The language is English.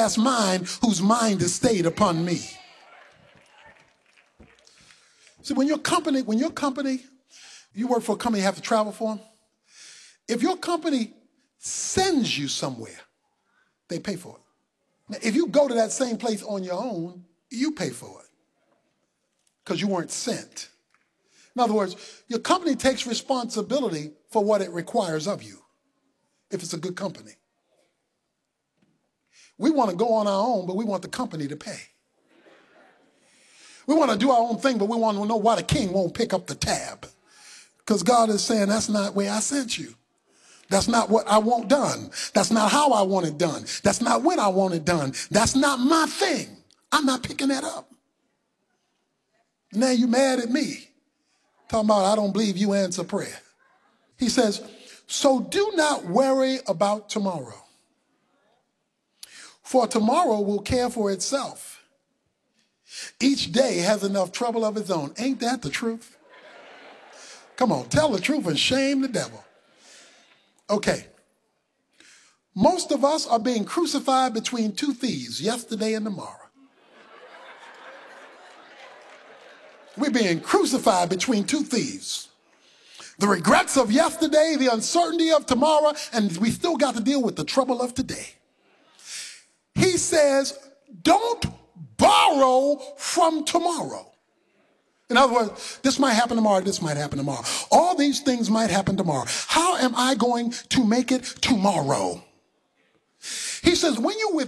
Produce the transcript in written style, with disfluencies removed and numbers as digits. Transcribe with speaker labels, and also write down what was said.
Speaker 1: steadfast mind whose mind is stayed upon me. See, when your company, you work for a company, you have to travel for them. If your company sends you somewhere, they pay for it. Now, if you go to that same place on your own, you pay for it because you weren't sent. In other words, your company takes responsibility for what it requires of you, if it's a good company. We want to go on our own, but we want the company to pay. We want to do our own thing, but we want to know why the king won't pick up the tab. Because God is saying, that's not where I sent you. That's not what I want done. That's not how I want it done. That's not when I want it done. That's not my thing. I'm not picking that up. Now you mad at me. Talking about I don't believe you answer prayer. He says, so do not worry about tomorrow. For tomorrow will care for itself. Each day has enough trouble of its own. Ain't that the truth? Come on, tell the truth and shame the devil. Okay. Most of us are being crucified between two thieves, yesterday and tomorrow. We're being crucified between two thieves. The regrets of yesterday, the uncertainty of tomorrow, and we still got to deal with the trouble of today. He says, don't borrow from tomorrow. In other words, this might happen tomorrow, this might happen tomorrow. All these things might happen tomorrow. How am I going to make it tomorrow? He says, when you